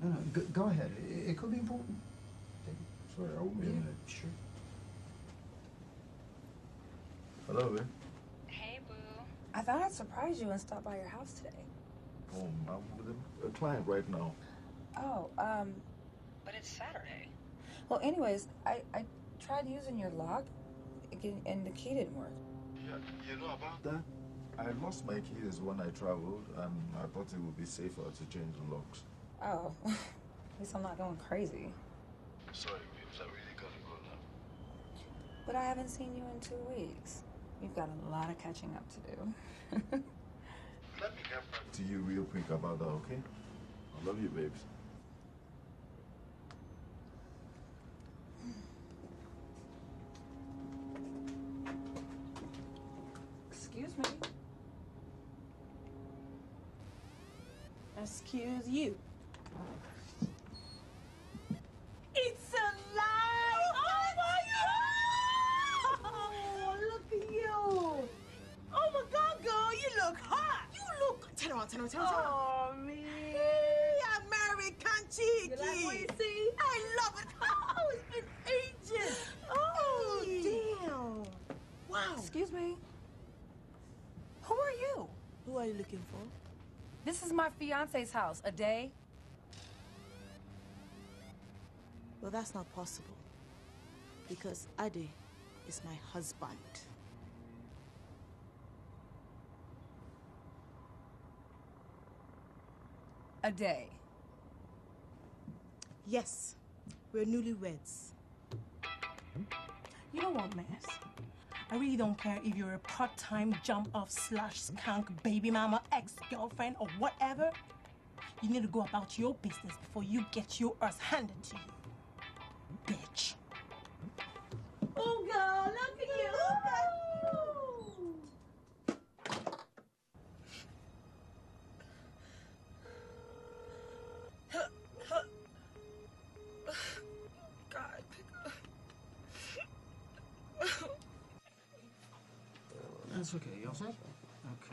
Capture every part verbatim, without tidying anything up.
No, no, go, go ahead. It, it could be important. Sorry, I won't be a minute. Sure. Hello, babe. Hey, boo. I thought I'd surprise you and stop by your house today. Oh, I'm with a client right now. Oh, um, but it's Saturday. Well, anyways, I, I tried using your lock, and the key didn't work. Yeah, you know about that? I lost my keys when I traveled, and I thought it would be safer to change the locks. Oh, at least I'm not going crazy. Sorry, babes, I really gotta go now. But I haven't seen you in two weeks. We've got a lot of catching up to do. Let me get back to you real quick about that, okay? I love you, babes. Excuse me. Excuse you. It's a lie! Oh my God! Oh, look at you! Oh my God, girl, you look hot! You look. Turn around, turn around, turn around. Oh, me. Hey, American cheeky. You like what you see? I love it. Oh, it's been ages. Oh, damn. Wow. Excuse me. Who are you? Who are you looking for? This is my fiance's house. A day? Well, that's not possible. Because Ade is my husband. A day? Yes. We're newlyweds. You know what, Miss? I really don't care if you're a part-time jump-off slash skunk baby mama, ex-girlfriend, or whatever. You need to go about your business before you get your earth handed to you. Bitch. Oh, girl, look at you. Look at you. God, pick up. That's okay. You all set? Okay.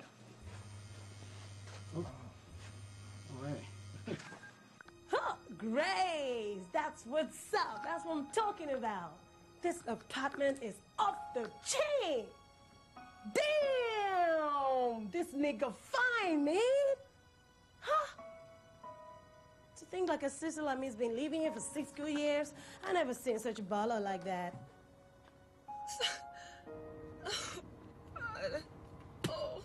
Oh. All right. Huh, Grace, that's what's up. That's what I'm talking about. This apartment is off the chain. Damn, this nigga fine, man. Huh? To think like a sister like me's been living here for six good years, I never seen such a baller like that.